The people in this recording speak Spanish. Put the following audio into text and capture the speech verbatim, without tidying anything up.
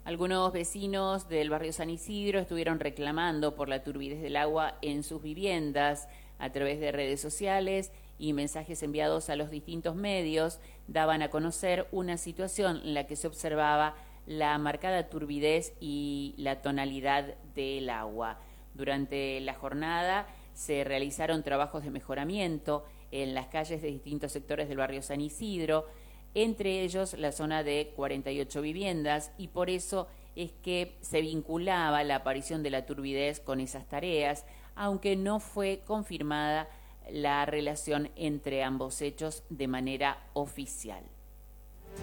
Algunos vecinos del barrio San Isidro estuvieron reclamando por la turbidez del agua en sus viviendas. A través de redes sociales y mensajes enviados a los distintos medios, daban a conocer una situación en la que se observaba la marcada turbidez y la tonalidad del agua. Durante la jornada se realizaron trabajos de mejoramiento en las calles de distintos sectores del barrio San Isidro, entre ellos la zona de cuarenta y ocho viviendas, y por eso es que se vinculaba la aparición de la turbidez con esas tareas, aunque no fue confirmada la relación entre ambos hechos de manera oficial.